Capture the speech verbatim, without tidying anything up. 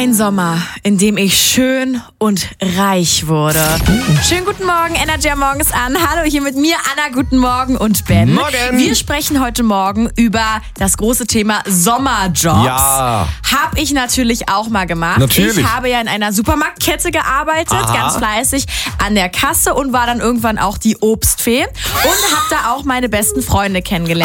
Ein Sommer, in dem ich schön und reich wurde. Schönen guten Morgen, Energy morgens an. Hallo, hier mit mir Anna, guten Morgen und Ben. Morgen. Wir sprechen heute Morgen über das große Thema Sommerjobs. Ja. Hab ich natürlich auch mal gemacht. Natürlich. Ich habe ja in einer Supermarktkette gearbeitet, Aha. ganz fleißig an der Kasse und war dann irgendwann auch die Obstfee und habe da auch meine besten Freunde kennengelernt.